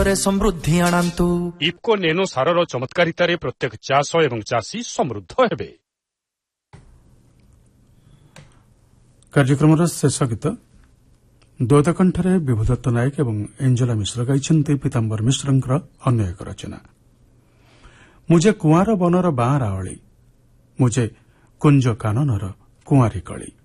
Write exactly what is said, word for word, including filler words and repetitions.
ସମୃଦ୍ଧି ଆଣନ୍ତୁ। ଇଫ୍କୋ ନେନୋ ସାରର ଚମତ୍କାରିତାରେ ପ୍ରତ୍ୟେକ ଚାଷ ଏବଂ ଚାଷୀ ସମୃଦ୍ଧ ହେବେ। କାର୍ଯ୍ୟକ୍ରମର ଶେଷ ଗୀତ ଦୋଦକଣ୍ଠରେ ବିଭୁଦତ୍ତ ନାୟକ ଏବଂ ଏଞ୍ଜେଲା ମିଶ୍ର ଗାଇଛନ୍ତି ପୀତାମ୍ବର ମିଶ୍ରଙ୍କର ଅନ୍ୟ ଏକ ରଚନା। ମୁଝେ କୁଆଁର ବନର ବାଁ ରାଓଳି, ମୁଝେ କୁଞ୍ଜ କାନନର କୁଆଁରୀ କଳି।